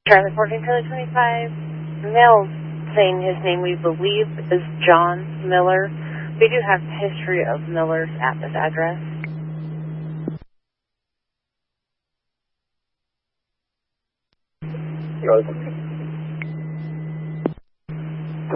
Charlie 14, Charlie 25. Male saying his name we believe is John Miller. We do have history of Millers at this address. Charlie